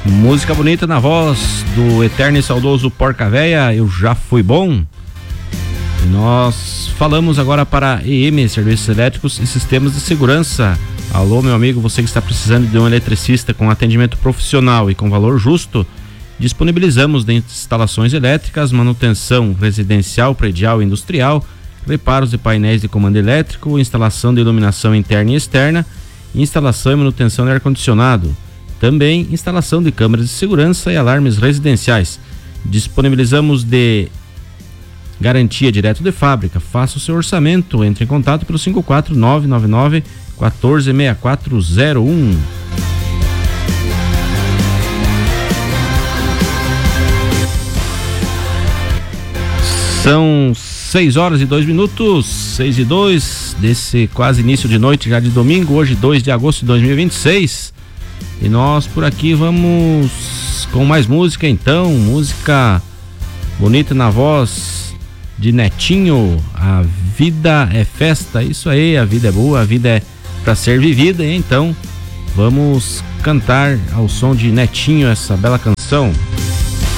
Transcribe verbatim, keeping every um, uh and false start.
Música bonita na voz do eterno e saudoso Porca Véia, Eu Já Fui Bom. E nós falamos agora para E M, Serviços Elétricos e Sistemas de Segurança. Alô, meu amigo, você que está precisando de um eletricista com atendimento profissional e com valor justo, disponibilizamos de instalações elétricas, manutenção residencial, predial e industrial, reparos de painéis de comando elétrico, instalação de iluminação interna e externa, instalação e manutenção de ar-condicionado. Também instalação de câmeras de segurança e alarmes residenciais. Disponibilizamos de garantia direto de fábrica. Faça o seu orçamento. Entre em contato pelo cinco quatro nove nove nove, um quatro seis quatro zero um. São seis horas e dois minutos, seis e dois desse quase início de noite já de domingo, hoje dois de agosto de dois mil e vinte e seis. E nós por aqui vamos com mais música então, música bonita na voz de Netinho. A vida é festa, isso aí, a vida é boa, a vida é pra ser vivida. Então vamos cantar ao som de Netinho essa bela canção.